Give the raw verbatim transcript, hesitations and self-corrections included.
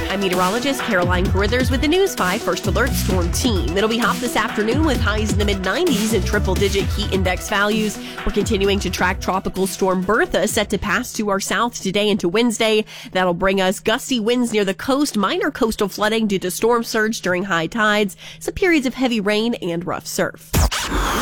I'm meteorologist Caroline Carithers with the News five First Alert Storm Team. It'll be hot this afternoon with highs in the mid nineties and triple-digit heat index values. We're continuing to track Tropical Storm Bertha, set to pass to our south today into Wednesday. That'll bring us gusty winds near the coast, minor coastal flooding due to storm surge during high tides, some periods of heavy rain and rough surf.